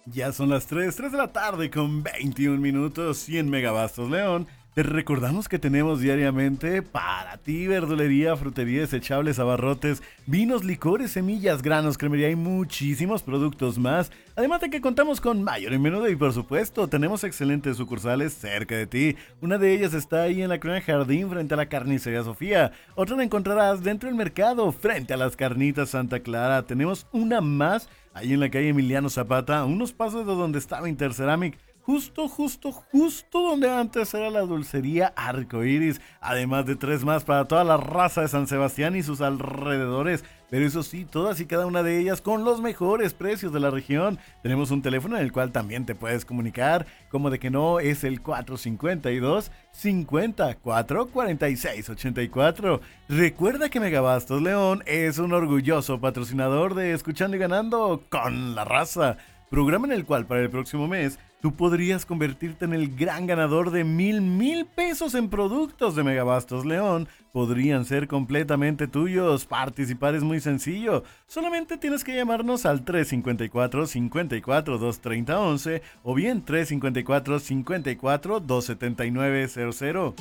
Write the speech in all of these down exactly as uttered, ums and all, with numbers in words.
Ya son las tres, tres de la tarde con veintiún minutos, cien megabastos León. Te recordamos que tenemos diariamente para ti verdulería, frutería, desechables, abarrotes, vinos, licores, semillas, granos, cremería y muchísimos productos más. Además de que contamos con mayor y menudo y por supuesto tenemos excelentes sucursales cerca de ti. Una de ellas está ahí en la Colonia Jardín frente a la Carnicería Sofía. Otra la encontrarás dentro del mercado frente a las Carnitas Santa Clara. Tenemos una más ahí en la calle Emiliano Zapata, a unos pasos de donde estaba Interceramic. Justo, justo, justo donde antes era la dulcería Arcoiris. Además de tres más para toda la raza de San Sebastián y sus alrededores. Pero eso sí, todas y cada una de ellas con los mejores precios de la región. Tenemos un teléfono en el cual también te puedes comunicar. Como de que no, es el cuatro cinco dos, cincuenta, cuatro cuarenta y seis ochenta y cuatro. Recuerda que Megabastos León es un orgulloso patrocinador de Escuchando y Ganando con la Raza. Programa en el cual para el próximo mes tú podrías convertirte en el gran ganador de mil, mil pesos en productos de Megabastos León. Podrían ser completamente tuyos. Participar es muy sencillo. Solamente tienes que llamarnos al tres cinco cuatro, cinco cuatro, dos tres cero, once o bien tres cinco cuatro, cinco cuatro, dos siete nueve cero cero.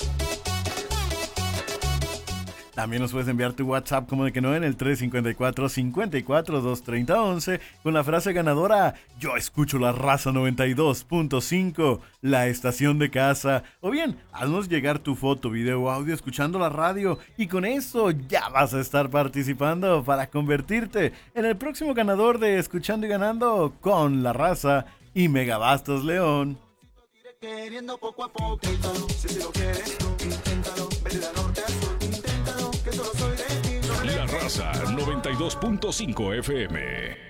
También nos puedes enviar tu WhatsApp como de que no en el tres cinco cuatro, cinco cuatro, dos tres cero, once con la frase ganadora: yo escucho la Raza noventa y dos punto cinco, la estación de casa. O bien, haznos llegar tu foto, video o audio escuchando la radio y con eso ya vas a estar participando para convertirte en el próximo ganador de Escuchando y Ganando con la Raza y Megabastos León. Queriendo poco a poquito, si si lo quieres tú, inténtalo, vete de norte a sur, inténtalo, que solo soy de ti. La Raza noventa y dos punto cinco F M.